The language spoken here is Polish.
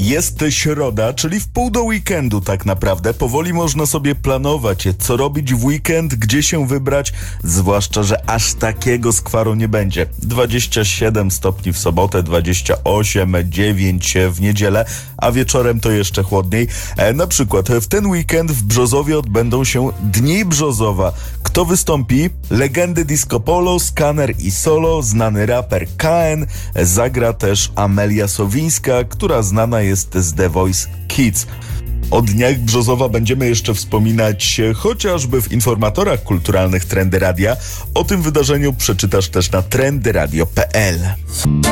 Jest środa, czyli w pół do weekendu tak naprawdę. Powoli można sobie planować, co robić w weekend, gdzie się wybrać, zwłaszcza, że aż takiego skwaru nie będzie. 27 stopni w sobotę, 28, 9 w niedzielę, a wieczorem to jeszcze chłodniej. Na przykład w ten weekend w Brzozowie odbędą się Dni Brzozowa. Kto wystąpi? Legendy Disco Polo, Skanner i Solo, znany raper KN, zagra też Amelia Sowińska, która znana jest z The Voice Kids. O Dniach Brzozowa będziemy jeszcze wspominać chociażby w informatorach kulturalnych Trendy Radia. O tym wydarzeniu przeczytasz też na trendyradio.pl.